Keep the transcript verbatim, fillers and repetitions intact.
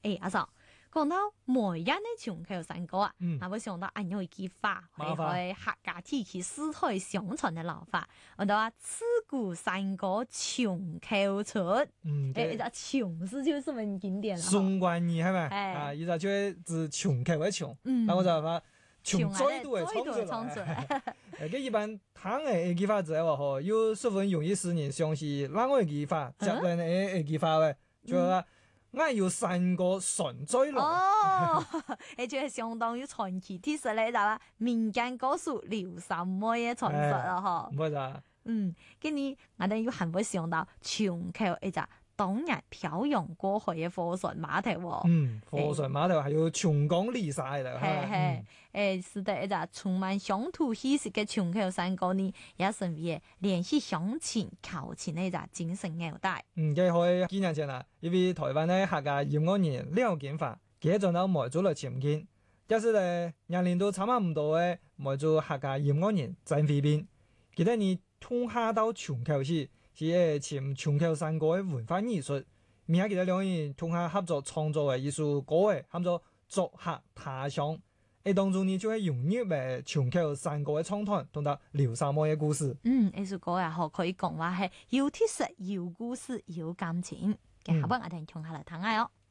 誒，阿嫂。講到梅人的瓊口山歌啊， 嗯我想到按有一句話， 乜話係客家地區世代相傳嘅老法，我就話自古山歌瓊口出， 嗯， 誒，呢瓊是就是很經典啦。 宋冠義係咪？ 哎啊，依家就係指瓊口嘅瓊， 嗯那我就話瓊瓊再度嘅再度衝衝出出來。 來， 誒，佢一般聽嘅句法之後，嗬，有十分容易使人相信另外一句法，接嚟嘅句法咧，就係話我有山歌順追來。 哦，誒，就係相當於傳奇鐵石咧，就話民間歌手劉三妹嘅傳說啦，嗬。 唔係咋？ 嗯，今年我哋要很會想到瓊口一隻當日漂洋過海嘅貨船碼頭喎。 嗯，貨船碼頭係要長江離晒啦。 係係，誒，是得一隻充滿鄉土氣息嘅瓊口山歌呢，也成為聯繫鄉親求親嘅一隻精神紐帶。 嗯，佢可以幾年前啦，因為台灣咧客家音樂人廖建華，佢做到梅州嚟潛見，但是咧年齡都差唔多嘅梅州客家音樂人曾飛斌，記得你通下到瓊口時，是誒潛瓊口山歌嘅文化藝術，而家記得兩個人通下合作創作嘅一首歌嘅，喊做作客他鄉。誒當中呢就係融入誒瓊口山歌嘅創團，同埋劉三妹嘅故事。 嗯，呢首歌啊，可可以講話係有鐵石、有故事、有感情。嘅，下邊我哋聽下嚟聽下哦。